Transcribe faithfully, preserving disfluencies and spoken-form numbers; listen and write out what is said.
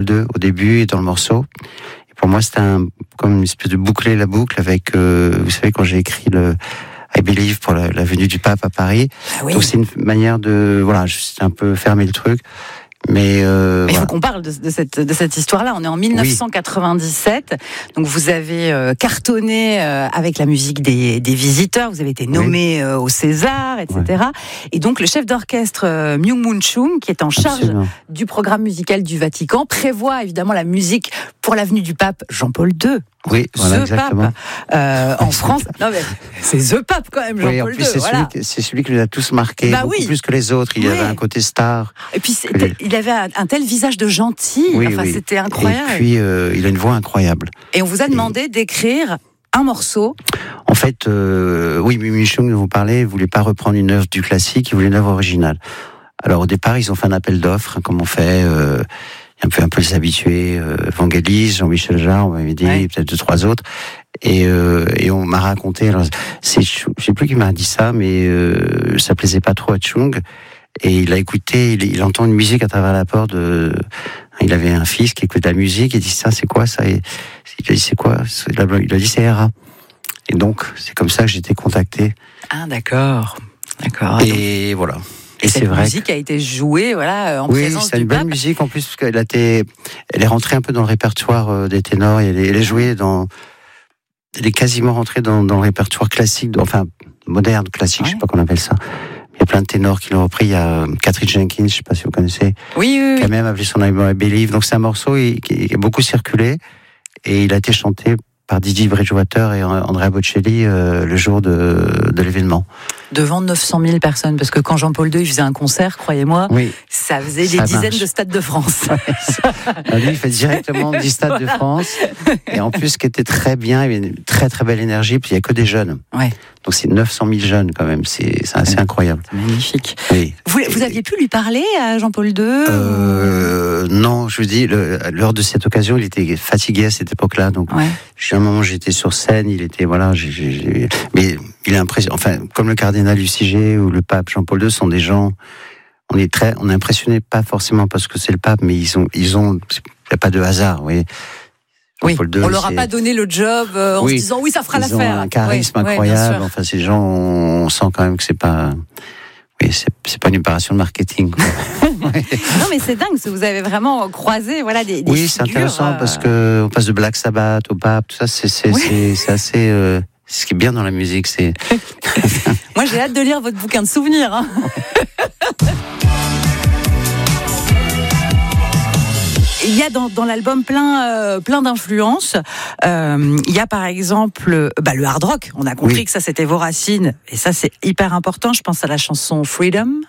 deux au début et dans le morceau. Et pour moi, c'était un, comme une espèce de boucler la boucle avec, euh, vous savez, quand j'ai écrit le I Believe pour la, la venue du pape à Paris. Ah oui. Donc c'est une manière de, voilà, juste un peu fermer le truc. Mais, euh, Mais il voilà. faut qu'on parle de, de, cette, de cette histoire-là. On est en dix-neuf cent quatre-vingt-dix-sept. Oui. Donc vous avez euh, cartonné euh, avec la musique des, des Visiteurs. Vous avez été nommé oui. euh, au César, et cetera. Ouais. Et donc le chef d'orchestre euh, Myung-Moon Chung, qui est en charge Absolument. du programme musical du Vatican, prévoit évidemment la musique pour l'avenue du pape Jean-Paul deux. Oui, voilà, The exactement. Pape euh, en France. Non mais c'est The Pape quand même, Jean-Paul oui, en plus, deux. C'est, voilà. celui, c'est celui qui nous a tous marqué, bah, beaucoup oui. plus que les autres. Il oui. avait un côté star. Et puis les... il avait un tel visage de gentil. Oui, enfin, oui. C'était incroyable. Et puis euh, il a une voix incroyable. Et on vous a demandé Et... d'écrire un morceau. En fait, euh, oui, Myung-Moon Chung, dont vous parlez, ne voulait pas reprendre une œuvre du classique, il voulait une œuvre originale. Alors au départ, ils ont fait un appel d'offres, hein, comme on fait. Euh, un peu un peu les habitués, euh, Vangelis, Jean-Michel Jarre, on m'avait dit, ouais. peut-être deux trois autres, et euh, et on m'a raconté. Alors c'est, je sais plus qui m'a dit ça, mais euh, ça plaisait pas trop à Chung, et il a écouté, il, il entend une musique à travers la porte. De, il avait un fils qui écoute la musique, et il dit ça, c'est quoi ça? Et il a dit c'est quoi? Il a dit c'est R A. Et donc c'est comme ça que j'ai été contacté. Ah d'accord, d'accord. Et donc... voilà. Et, et cette vrai musique que... a été jouée, voilà, en oui, présence du pape. Oui, c'est une belle musique en plus parce qu'elle a été, elle est rentrée un peu dans le répertoire des ténors. Elle est, elle est jouée dans, elle est quasiment rentrée dans, dans le répertoire classique, enfin moderne, classique, ouais. je sais pas comment on appelle ça. Il y a plein de ténors qui l'ont repris. Il y a Catherine Jenkins, je sais pas si vous connaissez, oui, oui, qui a même appelé son album I Believe. Donc c'est un morceau qui a beaucoup circulé et il a été chanté par Didi Bridgewater et Andrea Bocelli euh, le jour de, de l'événement. Devant neuf cent mille personnes, parce que quand Jean-Paul deux il faisait un concert, croyez-moi, oui, ça faisait ça des marche. dizaines de stades de France. Ouais, lui, il fait directement dix stades de France. Et en plus, ce qui était très bien, il y avait une très très belle énergie, puis il n'y a que des jeunes. Ouais. Donc c'est neuf cent mille jeunes quand même, c'est, c'est assez incroyable. C'est magnifique. Oui. Vous, vous aviez pu lui parler à Jean-Paul deux euh, ou... Non, je vous dis, le, lors de cette occasion, il était fatigué à cette époque-là. Donc, ouais. j'ai un moment, j'étais sur scène, il était, voilà, j'ai, j'ai, mais il est impressionnant. Enfin, comme le cardinal Luciger ou le pape Jean-Paul deux sont des gens, on est très, on est impressionné, pas forcément parce que c'est le pape, mais ils ont, ils ont, il n'y a pas de hasard, vous voyez. Oui, deux, on leur a c'est... pas donné le job euh, en oui, se disant oui, ça fera ils l'affaire. Ils ont un charisme oui, incroyable. Oui, enfin, ces gens, on sent quand même que c'est pas, oui, c'est, c'est pas une opération de marketing. Quoi. Ouais. Non, mais c'est dingue, vous avez vraiment croisé, voilà, des, des oui, figures, c'est intéressant euh... parce que on passe de Black Sabbath au pape, tout ça, c'est, c'est, oui. c'est, c'est assez. Euh, ce qui est bien dans la musique, c'est. Moi, j'ai hâte de lire votre bouquin de souvenirs. Hein. Il y a dans, dans l'album plein, euh, plein d'influences. Euh, il y a par exemple bah, le hard rock. On a compris oui. que ça c'était vos racines. Et ça c'est hyper important. Je pense à la chanson Freedom.